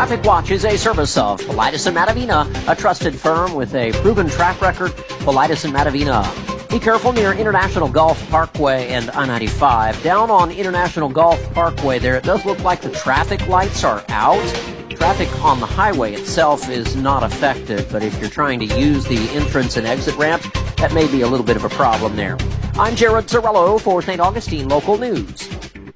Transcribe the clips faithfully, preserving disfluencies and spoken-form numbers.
Traffic Watch is a service of Paulides and Matavina, a trusted firm with a proven track record. Paulides and Matavina. Be careful near International Golf Parkway and I ninety-five. Down on International Golf Parkway there, it does look like the traffic lights are out. Traffic on the highway itself is not affected, but if you're trying to use the entrance and exit ramp, that may be a little bit of a problem there. I'm Jared Zarello for Saint Augustine Local News.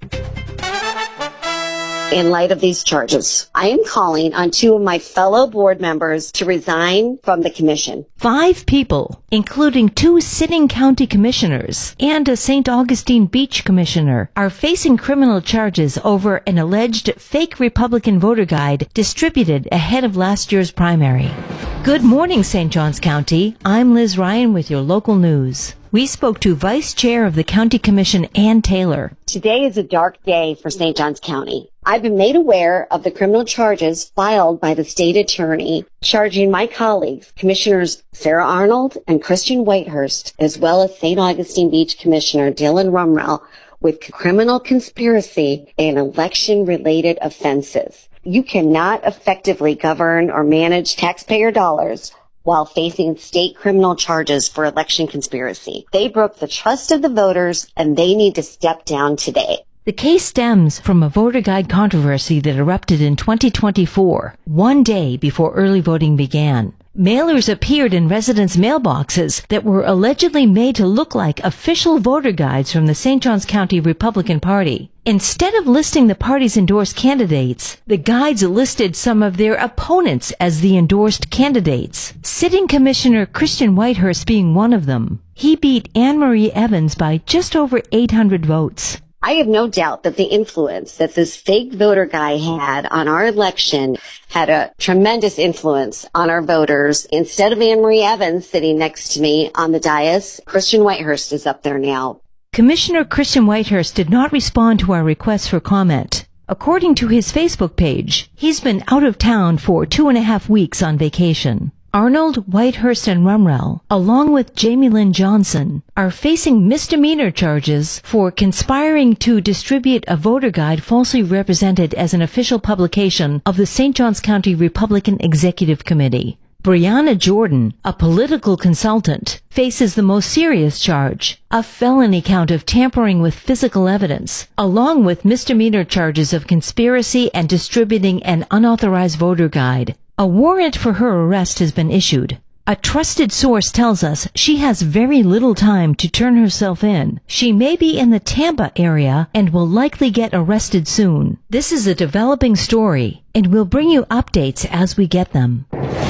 In light of these charges, I am calling on two of my fellow board members to resign from the commission. Five people, including two sitting county commissioners and a Saint Augustine Beach commissioner, are facing criminal charges over an alleged fake Republican voter guide distributed ahead of last year's primary. Good morning, Saint Johns County. I'm Liz Ryan with your local news. We spoke to Vice Chair of the County Commission, Ann Taylor. Today is a dark day for Saint Johns County. I've been made aware of the criminal charges filed by the state attorney charging my colleagues, Commissioners Sarah Arnold and Christian Whitehurst, as well as Saint Augustine Beach Commissioner Dylan Rumrell, with criminal conspiracy and election-related offenses. You cannot effectively govern or manage taxpayer dollars while facing state criminal charges for election conspiracy. They broke the trust of the voters, and they need to step down today. The case stems from a voter guide controversy that erupted in twenty twenty-four, one day before early voting began. Mailers appeared in residents' mailboxes that were allegedly made to look like official voter guides from the Saint Johns County Republican Party. Instead of listing the party's endorsed candidates, the guides listed some of their opponents as the endorsed candidates, Sitting Commissioner Christian Whitehurst being one of them. He beat Anne Marie Evans by just over eight hundred votes. I have no doubt that the influence that this fake voter guy had on our election had a tremendous influence on our voters. Instead of Anne Marie Evans sitting next to me on the dais, Christian Whitehurst is up there now. Commissioner Christian Whitehurst did not respond to our request for comment. According to his Facebook page, he's been out of town for two and a half weeks on vacation. Arnold, Whitehurst, and Rumrell, along with Jamie Lynn Johnson, are facing misdemeanor charges for conspiring to distribute a voter guide falsely represented as an official publication of the Saint Johns County Republican Executive Committee. Brianna Jordan, a political consultant, faces the most serious charge, a felony count of tampering with physical evidence, along with misdemeanor charges of conspiracy and distributing an unauthorized voter guide. A warrant for her arrest has been issued. A trusted source tells us she has very little time to turn herself in. She may be in the Tampa area and will likely get arrested soon. This is a developing story, and we'll bring you updates as we get them.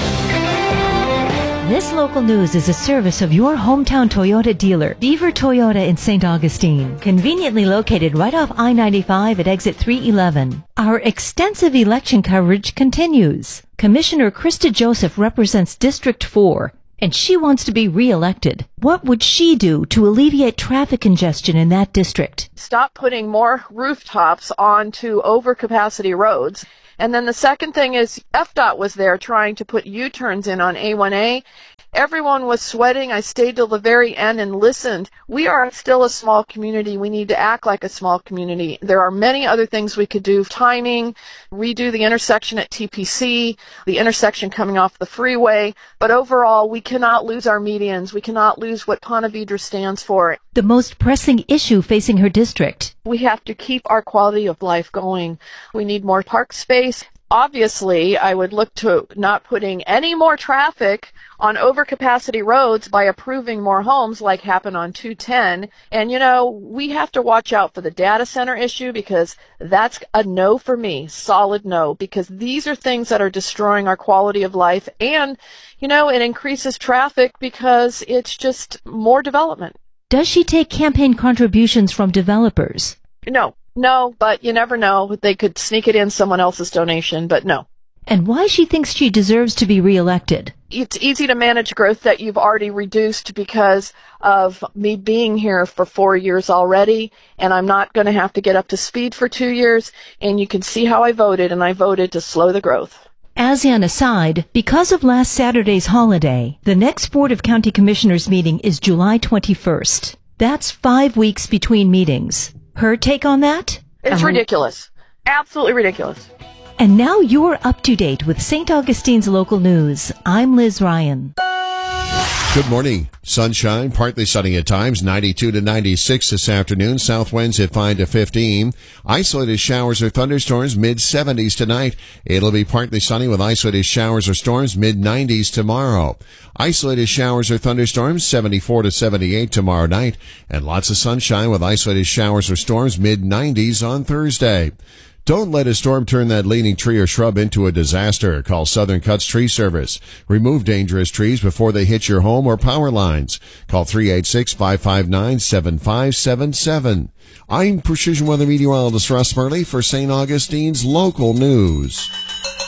This local news is a service of your hometown Toyota dealer, Beaver Toyota in Saint Augustine, conveniently located right off I ninety-five at exit three eleven. Our extensive election coverage continues. Commissioner Krista Joseph represents District four, and she wants to be re-elected. What would she do to alleviate traffic congestion in that district? Stop putting more rooftops onto overcapacity roads. And then the second thing is F DOT was there trying to put U-turns in on A one A. Everyone was sweating. I stayed till the very end and listened. We are still a small community. We need to act like a small community. There are many other things we could do. Timing, redo the intersection at T P C, the intersection coming off the freeway. But overall, we cannot lose our medians. We cannot lose what Ponte Vedra stands for. The most pressing issue facing her district. We have to keep our quality of life going. We need more park space. Obviously, I would look to not putting any more traffic on overcapacity roads by approving more homes like happened on two ten. And, you know, we have to watch out for the data center issue because that's a no for me, solid no, because these are things that are destroying our quality of life. And, you know, it increases traffic because it's just more development. Does she take campaign contributions from developers? No. No, but you never know. They could sneak it in someone else's donation, but no. And why she thinks she deserves to be reelected? It's easy to manage growth that you've already reduced because of me being here for four years already, and I'm not going to have to get up to speed for two years, and you can see how I voted, and I voted to slow the growth. As an aside, because of last Saturday's holiday, the next Board of County Commissioners meeting is July twenty-first. That's five weeks between meetings. Her take on that? It's Um, ridiculous. Absolutely ridiculous. And now you're up to date with Saint Augustine's local news. I'm Liz Ryan. Good morning. Sunshine, partly sunny at times, ninety-two to ninety-six this afternoon. South winds at five to fifteen. Isolated showers or thunderstorms, mid seventies tonight. It'll be partly sunny with isolated showers or storms, mid nineties tomorrow. Isolated showers or thunderstorms, seventy-four to seventy-eight tomorrow night. And lots of sunshine with isolated showers or storms, mid nineties on Thursday. Don't let a storm turn that leaning tree or shrub into a disaster. Call Southern Cuts Tree Service. Remove dangerous trees before they hit your home or power lines. Call three eight six, five five nine, seven five seven seven. I'm Precision Weather Meteorologist Russ Murley for Saint Augustine's local news.